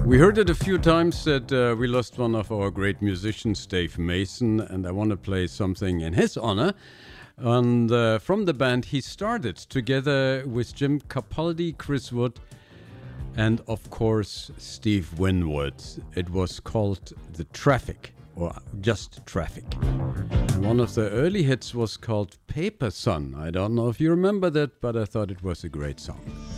We heard it a few times that we lost one of our great musicians, Dave Mason, and I want to play something in his honor. And from the band he started together with Jim Capaldi, Chris Wood, and of course Steve Winwood. It was called The Traffic, or just Traffic. And one of the early hits was called Paper Son. I don't know if you remember that, but I thought it was a great song.